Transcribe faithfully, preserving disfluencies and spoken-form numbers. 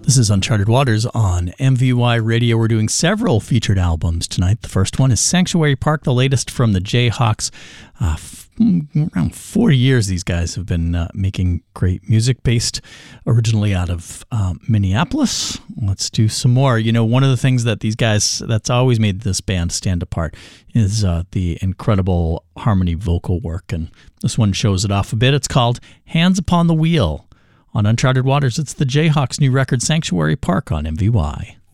This is Uncharted Waters on M V Y Radio. We're doing several featured albums tonight. The first one is Sanctuary Park, the latest from the Jayhawks. Uh, f- around forty years these guys have been uh, making great music, based originally out of um, Minneapolis. Let's do some more. You know, one of the things that these guys, that's always made this band stand apart, is uh, the incredible harmony vocal work. And this one shows it off a bit. It's called Hands Upon the Wheel. On Uncharted Waters, it's the Jayhawks' new record, Sanctuary Park, on M V Y.